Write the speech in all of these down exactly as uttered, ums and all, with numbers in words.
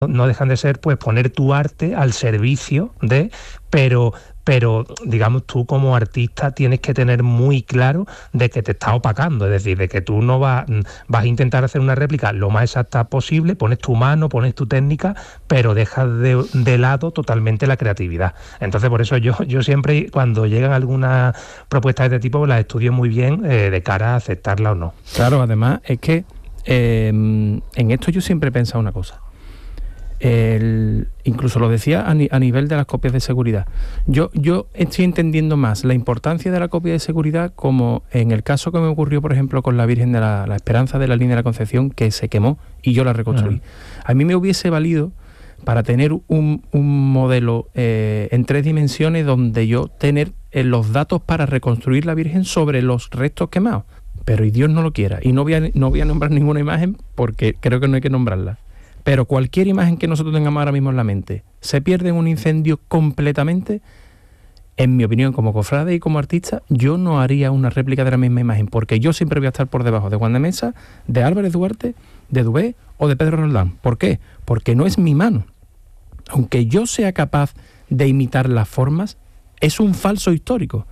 no dejan de ser pues poner tu arte al servicio de, pero pero digamos tú como artista tienes que tener muy claro de que te está opacando, es decir, de que tú no vas, vas a intentar hacer una réplica lo más exacta posible, pones tu mano, pones tu técnica, pero dejas de, de lado totalmente la creatividad. Entonces por eso yo, yo siempre cuando llegan algunas propuestas de este tipo las estudio muy bien eh, de cara a aceptarla o no. Claro, además es que eh, en esto yo siempre he pensado una cosa. El, incluso lo decía a, ni, a nivel de las copias de seguridad. Yo, yo estoy entendiendo más la importancia de la copia de seguridad como en el caso que me ocurrió, por ejemplo, con la Virgen de la, la Esperanza de la Línea de la Concepción, que se quemó y yo la reconstruí. Uh-huh. A mí me hubiese valido para tener un, un modelo eh, en tres dimensiones donde yo tener eh, los datos para reconstruir la Virgen sobre los restos quemados. Pero y Dios no lo quiera. Y no voy a, no voy a nombrar ninguna imagen porque creo que no hay que nombrarla. Pero cualquier imagen que nosotros tengamos ahora mismo en la mente se pierde en un incendio completamente. En mi opinión, como cofrade y como artista, yo no haría una réplica de la misma imagen, porque yo siempre voy a estar por debajo de Juan de Mesa, de Álvarez Duarte, de Dubé o de Pedro Roldán. ¿Por qué? Porque no es mi mano. Aunque yo sea capaz de imitar las formas, es un falso histórico.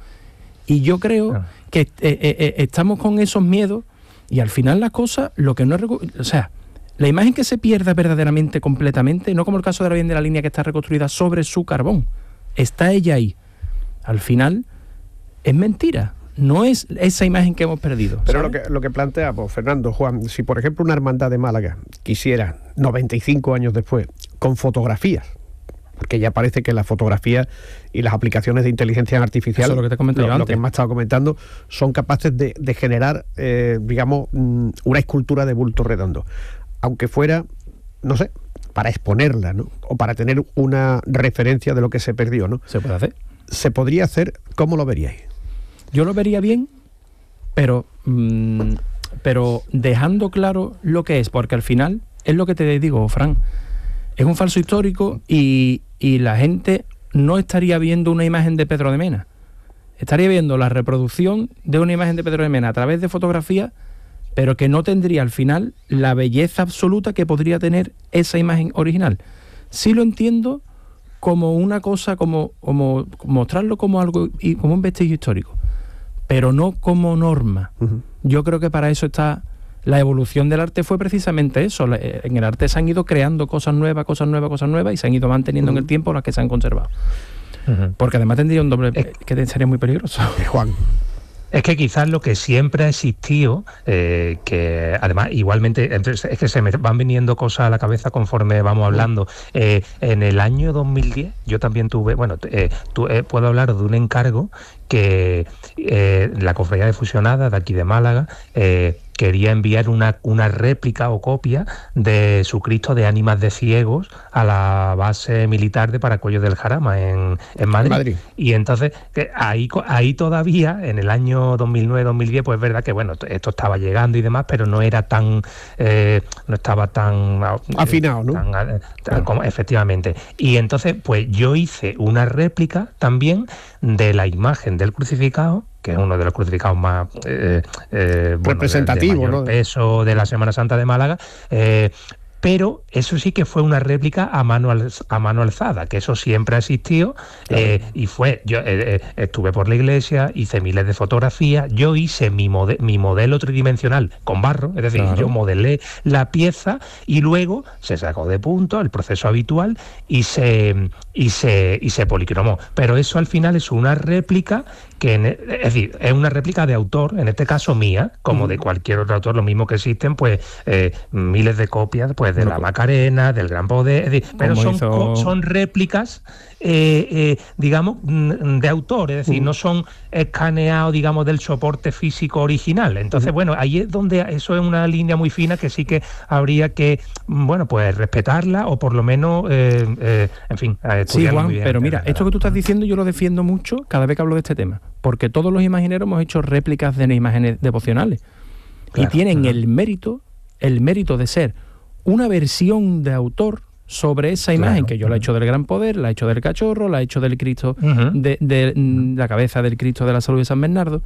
Y yo creo ah. que eh, eh, estamos con esos miedos y al final las cosas, lo que no es... Recu- o sea... La imagen que se pierda verdaderamente, completamente, no como el caso de la Virgen de la Línea que está reconstruida sobre su carbón. Está ella ahí. Al final, es mentira. No es esa imagen que hemos perdido. Pero lo que, lo que planteamos, Fernando, Juan, si por ejemplo una hermandad de Málaga quisiera, noventa y cinco años después, con fotografías, porque ya parece que las fotografías y las aplicaciones de inteligencia artificial, eso es lo que te comenté yo lo, antes. lo que me has estado comentando, son capaces de, de generar, eh, digamos, una escultura de bulto redondo. Aunque fuera, no sé, para exponerla, ¿no? O para tener una referencia de lo que se perdió, ¿no? ¿Se puede hacer? ¿Se podría hacer? ¿Cómo lo veríais? Yo lo vería bien, pero, mmm, pero dejando claro lo que es, porque al final, es lo que te digo, Fran, es un falso histórico y, y la gente no estaría viendo una imagen de Pedro de Mena. Estaría viendo la reproducción de una imagen de Pedro de Mena a través de fotografía, pero que no tendría al final la belleza absoluta que podría tener esa imagen original. Sí lo entiendo como una cosa, como, como mostrarlo como algo, como un vestigio histórico, pero no como norma. Uh-huh. Yo creo que para eso está... La evolución del arte fue precisamente eso. En el arte se han ido creando cosas nuevas, cosas nuevas, cosas nuevas, y se han ido manteniendo uh-huh. en el tiempo las que se han conservado. Uh-huh. Porque además tendría un doble... Eh, que sería muy peligroso. Juan. Es que quizás lo que siempre ha existido, eh, que además igualmente, es que se me van viniendo cosas a la cabeza conforme vamos hablando. Eh, en el año dos mil diez yo también tuve, bueno, eh, tu, eh, puedo hablar de un encargo que eh, la Cofradía de Fusionadas de aquí de Málaga eh, quería enviar una, una réplica o copia de su Cristo de Ánimas de Ciegos a la base militar de Paracuellos del Jarama en, en Madrid. Madrid. Y entonces que ahí, ahí todavía, en el año dos mil nueve dos mil diez, pues es verdad que bueno, esto estaba llegando y demás, pero no era tan, eh, no estaba tan... afinado, ¿no? Tan, tan, tan, como, efectivamente. Y entonces, pues yo hice una réplica también de la imagen del crucificado, que es uno de los crucificados más eh, eh, bueno, representativos, de, de mayor, ¿no?, peso de la Semana Santa de Málaga, eh, pero eso sí que fue una réplica a mano al, a mano alzada, que eso siempre ha existido, claro. eh, y fue, yo eh, estuve por la iglesia, hice miles de fotografías, yo hice mi, mode, mi modelo tridimensional con barro, es decir, claro. yo modelé la pieza y luego se sacó de punto, el proceso habitual, y se, y se, y se policromó. Pero eso al final es una réplica que, es decir, es una réplica de autor, en este caso mía, como mm. de cualquier otro autor, lo mismo que existen, pues eh, miles de copias, pues de no, la Macarena, del Gran Poder, es decir, pero son, hizo... son réplicas, eh, eh, digamos, de autor, es decir, uh-huh. no son escaneados, digamos, del soporte físico original. Entonces, uh-huh. bueno, ahí es donde eso es una línea muy fina que sí que habría que, bueno, pues respetarla o por lo menos, eh, eh, en fin, estudiarla sí, Juan, muy bien. Pero mira, esto que tú estás diciendo yo lo defiendo mucho cada vez que hablo de este tema, porque todos los imagineros hemos hecho réplicas de imágenes devocionales, claro, y tienen uh-huh. el mérito, el mérito de ser una versión de autor sobre esa imagen, claro, que yo uh-huh. la he hecho del Gran Poder, la he hecho del Cachorro, la he hecho del Cristo, uh-huh. de, de, de la cabeza del Cristo de la Salud de San Bernardo,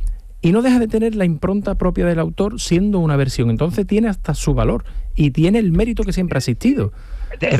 y no deja de tener la impronta propia del autor siendo una versión. Entonces tiene hasta su valor y tiene el mérito que siempre ha existido. Es